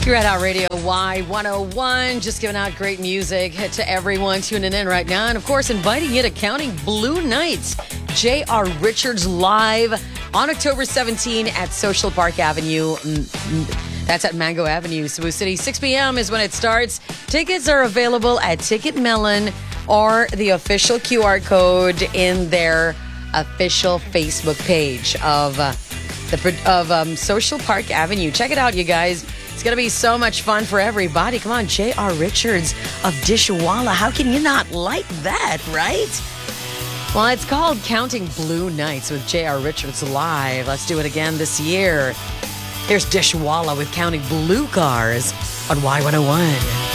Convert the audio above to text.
You're at our radio Y101, just giving out great music to everyone tuning in right now. And of course, inviting you to Counting Blue Nights. J.R. Richards live on October 17 at Social Park Avenue. That's at Mango Avenue, Cebu City. 6 p.m. is when it starts. Tickets are available at Ticket Melon or the official QR code in their official Facebook page of Social Park Avenue. Check it out, you guys. It's going to be so much fun for everybody. Come on, J.R. Richards of Dishwalla. How can you not like that, right? Well, it's called Counting Blue Nights with J.R. Richards live. Let's do it again this year. Here's Dishwalla with Counting Blue Cars on Y101.